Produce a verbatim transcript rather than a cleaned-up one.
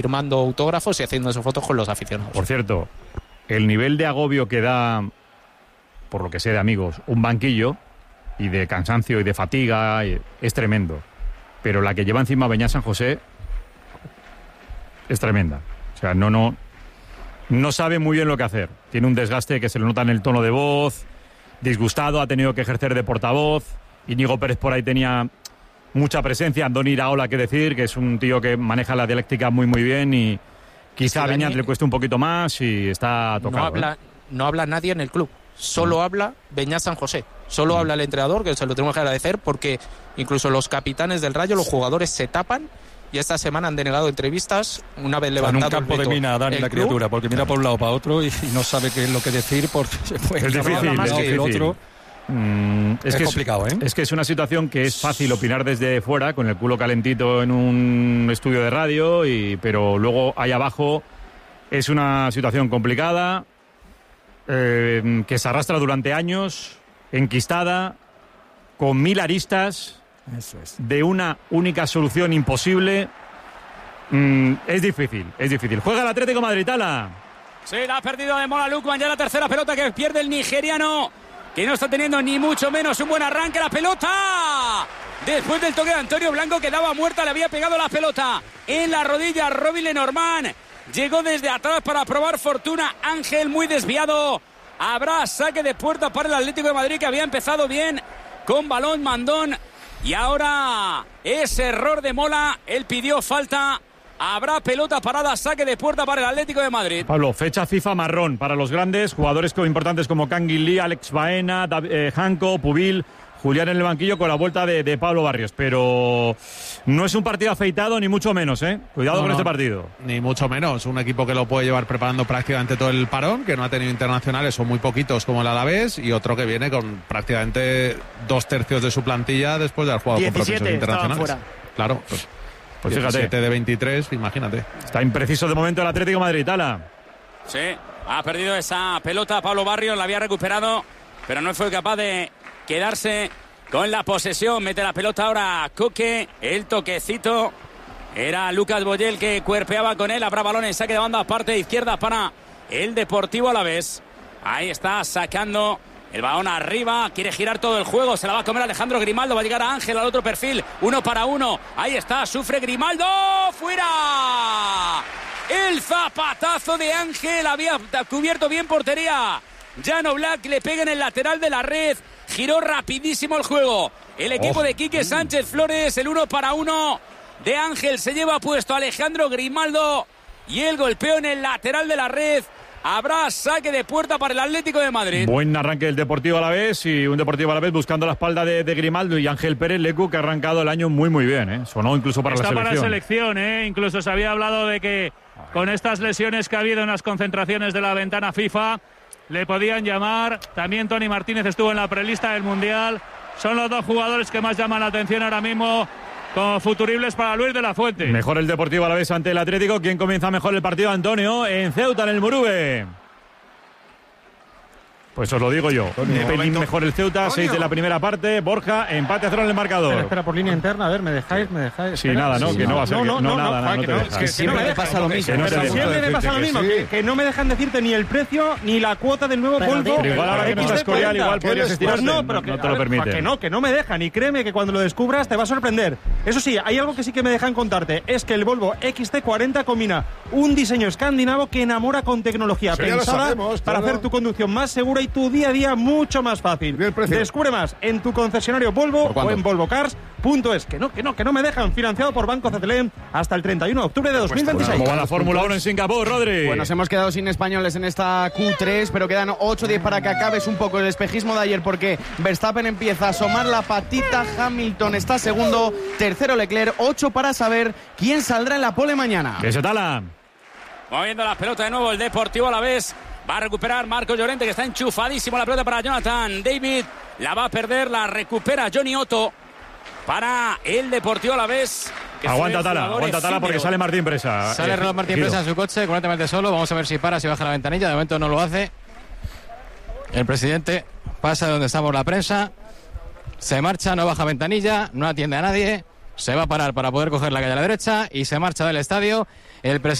firmando autógrafos y haciéndose fotos con los aficionados. Por cierto, el nivel de agobio que da, por lo que sé de amigos, un banquillo, y de cansancio y de fatiga, es tremendo. Pero la que lleva encima Beñat San José es tremenda. O sea, no, no, no sabe muy bien lo que hacer. Tiene un desgaste que se le nota en el tono de voz, disgustado, ha tenido que ejercer de portavoz. Íñigo Pérez por ahí tenía mucha presencia, Andoni Iraola, que decir, que es un tío que maneja la dialéctica muy muy bien y quizá a Beñat le cueste un poquito más y está tocado. No habla, ¿eh? no habla nadie en el club, solo mm. habla Beñat San José, solo mm. habla el entrenador, que se lo tenemos que agradecer, porque incluso los capitanes del Rayo, los jugadores se tapan y esta semana han denegado entrevistas una vez levantado en un campo el veto, de mina, Dani, la club, criatura, porque mira por un lado para otro y, y no sabe qué es lo que decir porque se fue. Es difícil, más es que difícil. El otro. Mm, es, es que complicado, es, ¿eh? Es que es una situación que es fácil opinar desde fuera, con el culo calentito en un estudio de radio, y, pero luego ahí abajo es una situación complicada, eh, que se arrastra durante años, enquistada, con mil aristas. Eso es. De una única solución imposible. Mm, es difícil, es difícil. Juega el Atlético de Madrid, Tala. Sí, la ha perdido de Mola Lukman, ya la tercera pelota que pierde el nigeriano, que no está teniendo ni mucho menos un buen arranque. La pelota, después del toque de Antonio Blanco, que daba muerta, le había pegado la pelota en la rodilla a Robin Lenormand. Llegó desde atrás para probar fortuna Ángel, muy desviado. Habrá saque de puerta para el Atlético de Madrid, que había empezado bien con balón Mandón. Y ahora ese error de Mola, él pidió falta. Habrá pelota parada, saque de puerta para el Atlético de Madrid. Pablo, fecha FIFA marrón para los grandes, jugadores importantes como Kangin Lee, Alex Baena, eh, Janko, Pubil, Julián en el banquillo con la vuelta de, de Pablo Barrios. Pero no es un partido afeitado, ni mucho menos, ¿eh? Cuidado no, con no, este partido. Ni mucho menos. Un equipo que lo puede llevar preparando prácticamente todo el parón, que no ha tenido internacionales, son muy poquitos como el Alavés, y otro que viene con prácticamente dos tercios de su plantilla después de haber jugado con compromisos internacionales. Fuera. Claro, pues, pues fíjate. diecisiete de veintitrés, imagínate. Está impreciso de momento el Atlético de Madrid, Tala. Sí, ha perdido esa pelota Pablo Barrios, la había recuperado, pero no fue capaz de quedarse con la posesión. Mete la pelota ahora Coque, el toquecito. Era Lucas Boyel que cuerpeaba con él. Habrá balón en saque de banda, parte izquierda para el Deportivo Alavés. Ahí está sacando el balón arriba. Quiere girar todo el juego. Se la va a comer Alejandro Grimaldo. Va a llegar a Ángel al otro perfil. Uno para uno. Ahí está. Sufre Grimaldo. ¡Fuera! El zapatazo de Ángel. Había cubierto bien portería. Jan Oblak le pega en el lateral de la red. Giró rapidísimo el juego. El equipo oh. de Quique Sánchez Flores. El uno para uno de Ángel. Se lleva puesto Alejandro Grimaldo. Y el golpeo en el lateral de la red. Habrá saque de puerta para el Atlético de Madrid. Buen arranque del Deportivo Alavés, y un Deportivo Alavés buscando la espalda de, de Grimaldo y Ángel Pérez Lecu, que ha arrancado el año muy muy bien, ¿eh? Sonó incluso para Está la selección. Está para la selección, ¿eh? Incluso se había hablado de que con estas lesiones que ha habido en las concentraciones de la ventana FIFA le podían llamar. También Tony Martínez estuvo en la prelista del Mundial. Son los dos jugadores que más llaman la atención ahora mismo como futuribles para Luis de la Fuente. Mejor el Deportivo Alavés ante el Atlético. ¿Quién comienza mejor el partido, Antonio? En Ceuta, en el Murube. Pues os lo digo yo. Un pelín mejor el Ceuta, seis de la primera parte. Borja, empate a cero en el marcador. Espera, espera, por línea interna, a ver, ¿me dejáis? ¿Me dejáis? Sí, nada, ¿no? Sí, que no, no va a ser. No, no, no, no, nada, no, no te dejas. Que siempre me pasa lo mismo. No siempre me pasa lo mismo, que, que no me dejan decirte ni el precio ni la cuota del nuevo Volvo. Pero igual ahora que no estás Corial, igual podrías estirarte. No, pero que, no te lo permiten. Que no, que no me dejan. Y créeme que cuando lo descubras te va a sorprender. Eso sí, hay algo que sí que me dejan contarte. Es que el Volvo X C cuarenta combina un diseño escandinavo que enamora con tecnología pensada para hacer tu conducción más segura y tu día a día mucho más fácil. Descubre más en tu concesionario Volvo o en volvocars punto es. Que no, que no, que no me dejan. Financiado por Banco C T L M hasta el treinta y uno de octubre de dos mil veintiséis. ¿Cómo va la Fórmula uno en Singapur, Rodri? Pues nos hemos quedado sin españoles en esta Q tres, pero quedan ocho diez para que acabes un poco el espejismo de ayer, porque Verstappen empieza a asomar la patita, Hamilton está segundo, tercero Leclerc, ocho para saber quién saldrá en la pole mañana. ¿Qué se tala? Moviendo la pelota de nuevo el Deportivo Alavés. Va a recuperar Marco Llorente, que está enchufadísimo la pelota para Jonathan David. La va a perder, la recupera Johnny Otto para el Deportivo Alavés. Aguanta Tala, aguanta Tala porque sale Martín Presa. Sale Ronald Martín Presa en su coche, completamente solo. Vamos a ver si para, si baja la ventanilla. De momento no lo hace. El presidente pasa de donde estamos la prensa. Se marcha, no baja ventanilla, no atiende a nadie. Se va a parar para poder coger la calle a la derecha y se marcha del estadio. El presidente